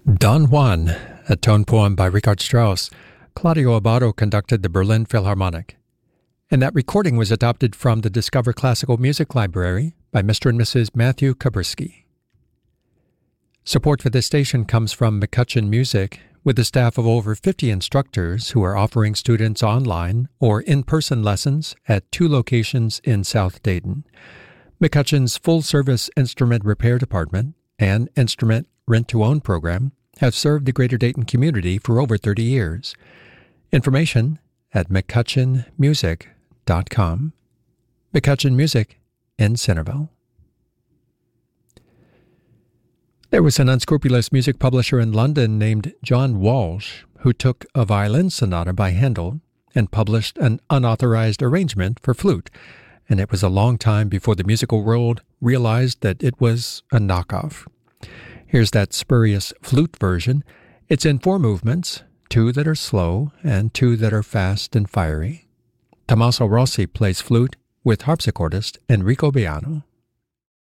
Don Juan, a tone poem by Richard Strauss. Claudio Abbado conducted the Berlin Philharmonic. And that recording was adopted from the Discover Classical Music Library by Mr. and Mrs. Matthew Kabrisky. Support for this station comes from McCutcheon Music, with a staff of over 50 instructors who are offering students online or in-person lessons at 2 locations in South Dayton. McCutcheon's full-service instrument repair department and instrument rent-to-own program have served the Greater Dayton community for over 30 years. Information at mccutcheonmusic.com. McCutcheon Music in Centerville. There was an unscrupulous music publisher in London named John Walsh who took a violin sonata by Handel and published an unauthorized arrangement for flute, and it was a long time before the musical world realized that it was a knockoff. Here's that spurious flute version. It's in 4 movements, 2 that are slow and 2 that are fast and fiery. Tommaso Rossi plays flute with harpsichordist Enrico Biano.